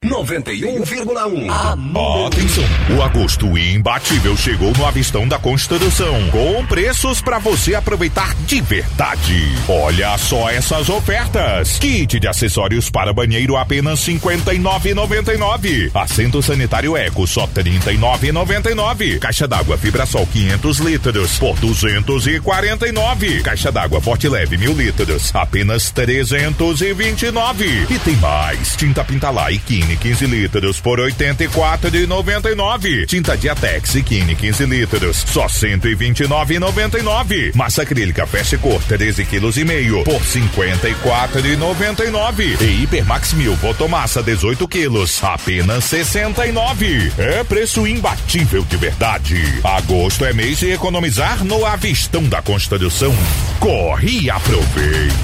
91,1. Atenção, o agosto imbatível chegou no Avistão da Construção, com preços para você aproveitar de verdade. Olha só essas ofertas: kit de acessórios para banheiro apenas R$ 59,99. Assento sanitário Eco só R$ 39,99. Caixa d'água Fibrasol 500 litros por R$ 249. Caixa d'água Forte Leve 1000 litros apenas R$ 329. E tem mais: tinta Pintalá e Kine 15 litros por R$ 84,99. Tinta Diatex e Kine 15 litros só R$ 129,99. Massa acrílica Fast Cor 13,5 kg por R$ 54,99. E Hipermax 1000 Fotomassa 18 quilos apenas R$ 69. É preço imbatível de verdade. Agosto é mês de economizar no Avistão da Construção. Corre e aproveite.